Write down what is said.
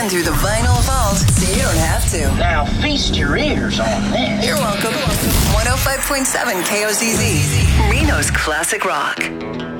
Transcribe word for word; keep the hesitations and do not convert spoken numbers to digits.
Digging through the vinyl vault so you don't have to. Now feast your ears on this. You're welcome. one oh five point seven K O Z Z, Reno's Classic Rock.